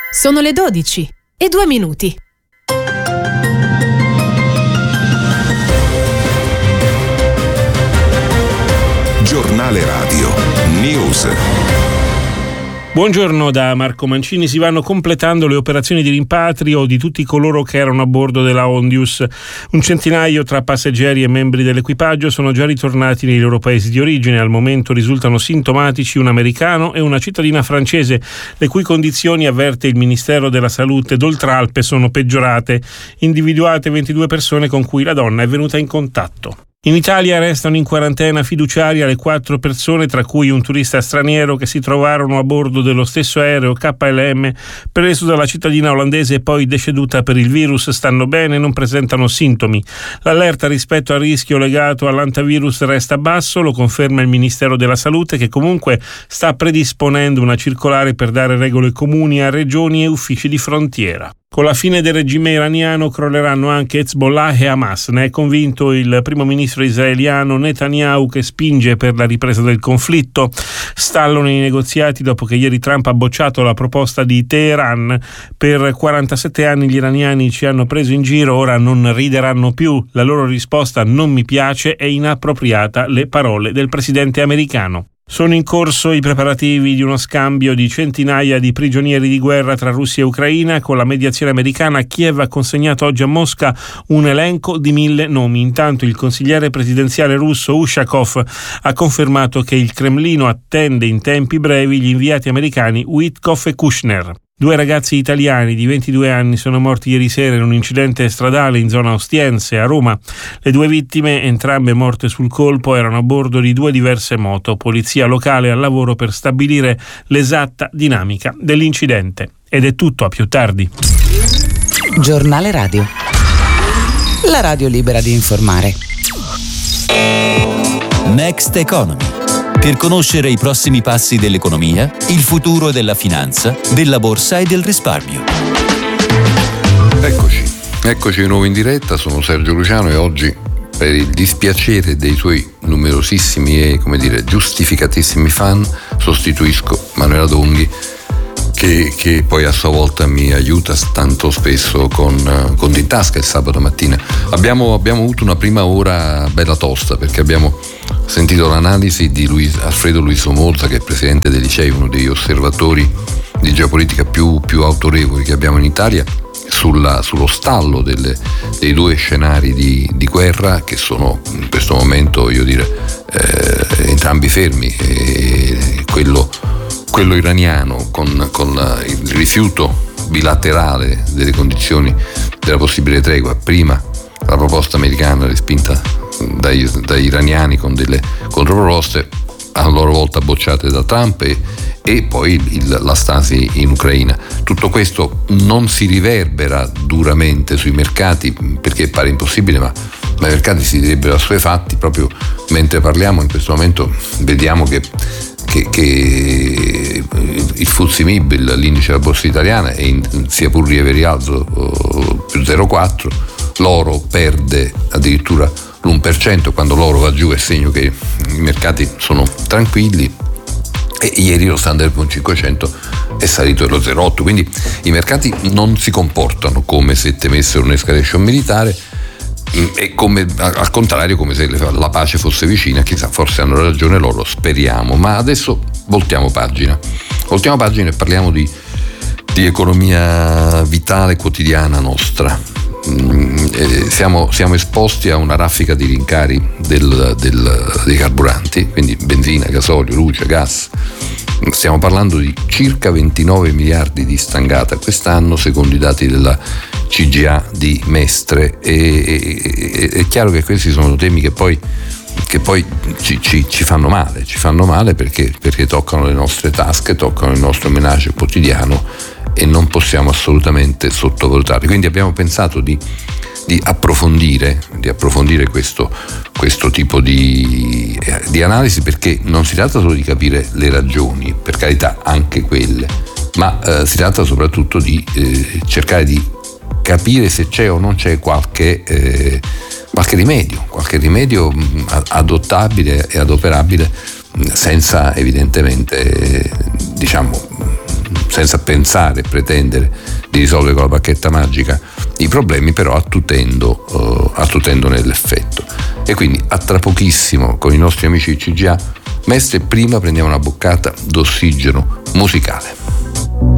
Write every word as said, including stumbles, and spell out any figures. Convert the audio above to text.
Sono le dodici e due minuti. Giornale Radio News. Buongiorno da Marco Mancini. Si vanno completando le operazioni di rimpatrio di tutti coloro che erano a bordo della Ondius. Un centinaio tra passeggeri e membri dell'equipaggio sono già ritornati nei loro paesi di origine. Al momento risultano sintomatici un americano e una cittadina francese, le cui condizioni, avverte il Ministero della Salute d'Oltralpe, sono peggiorate. Individuate ventidue persone con cui la donna è venuta in contatto. In Italia restano in quarantena fiduciaria le quattro persone, tra cui un turista straniero, che si trovarono a bordo dello stesso aereo K L M preso dalla cittadina olandese e poi deceduta per il virus. Stanno bene e non presentano sintomi. L'allerta rispetto al rischio legato all'antivirus resta basso, lo conferma il Ministero della Salute, che comunque sta predisponendo una circolare per dare regole comuni a regioni e uffici di frontiera. Con la fine del regime iraniano crolleranno anche Hezbollah e Hamas. Ne è convinto il primo ministro israeliano Netanyahu, che spinge per la ripresa del conflitto. Stallano i negoziati dopo che ieri Trump ha bocciato la proposta di Teheran. Per quarantasette anni gli iraniani ci hanno preso in giro, ora non rideranno più. La loro risposta non mi piace, è inappropriata, le parole del presidente americano. Sono in corso i preparativi di uno scambio di centinaia di prigionieri di guerra tra Russia e Ucraina. Con la mediazione americana, Kiev ha consegnato oggi a Mosca un elenco di mille nomi. Intanto il consigliere presidenziale russo Ushakov ha confermato che il Cremlino attende in tempi brevi gli inviati americani Witkoff e Kushner. Due ragazzi italiani di ventidue anni sono morti ieri sera in un incidente stradale in zona Ostiense, a Roma. Le due vittime, entrambe morte sul colpo, erano a bordo di due diverse moto. Polizia locale al lavoro per stabilire l'esatta dinamica dell'incidente. Ed è tutto, a più tardi. Giornale Radio. La radio libera di informare. Next Economy. Per conoscere i prossimi passi dell'economia, il futuro della finanza, della borsa e del risparmio. Eccoci, eccoci di nuovo in diretta, sono Sergio Luciano e oggi, per il dispiacere dei suoi numerosissimi e, come dire, giustificatissimi fan, sostituisco Manuela Donghi, che, che poi a sua volta mi aiuta tanto spesso con, con in tasca il sabato mattina. Abbiamo, abbiamo avuto una prima ora bella tosta, perché abbiamo sentito l'analisi di Luis, Alfredo Luis Somolta, che è presidente del Licei, uno degli osservatori di geopolitica più, più autorevoli che abbiamo in Italia, sulla, sullo stallo delle, dei due scenari di, di guerra che sono in questo momento, io dire, eh, entrambi fermi. E quello, quello iraniano con, con la, il rifiuto bilaterale delle condizioni della possibile tregua, prima la proposta americana respinta dai, dagli iraniani con delle controproposte, a loro volta bocciate da Trump, e, e poi il, la stasi in Ucraina. Tutto questo non si riverbera duramente sui mercati, perché pare impossibile, ma, ma i mercati si direbbero assuefatti. Proprio mentre parliamo in questo momento vediamo che Che, che il F T S E M I B, l'indice della borsa italiana, è in, sia pur lieve rialzo, uh, più zero virgola quattro. L'oro perde addirittura l'uno per cento. Quando l'oro va giù è segno che i mercati sono tranquilli, e ieri lo Standard and Poor's cinquecento è salito dello zero virgola otto. Quindi i mercati non si comportano come se temessero un'escalation militare, e come, al contrario, come se la pace fosse vicina. Chissà, forse hanno ragione loro, speriamo. Ma adesso voltiamo pagina voltiamo pagina e parliamo di, di economia vitale quotidiana nostra. Mm, eh, siamo, siamo esposti a una raffica di rincari del, del, dei carburanti, quindi benzina, gasolio, luce, gas. Stiamo parlando di circa ventinove miliardi di stangata quest'anno, secondo i dati della C G A di Mestre, e è chiaro che questi sono temi che poi, che poi ci, ci, ci fanno male, ci fanno male perché, perché toccano le nostre tasche, toccano il nostro menage quotidiano, e non possiamo assolutamente sottovalutarli. Quindi abbiamo pensato di, di approfondire, di approfondire questo, questo tipo di, di analisi, perché non si tratta solo di capire le ragioni, per carità anche quelle, ma eh, si tratta soprattutto di eh, cercare di capire se c'è o non c'è qualche, eh, qualche rimedio, qualche rimedio adottabile e adoperabile senza evidentemente, diciamo, senza pensare e pretendere di risolvere con la bacchetta magica i problemi, però attutendo, uh, attutendone l'effetto. E quindi a tra pochissimo con i nostri amici di C G A. Mestre, prima prendiamo una boccata d'ossigeno musicale.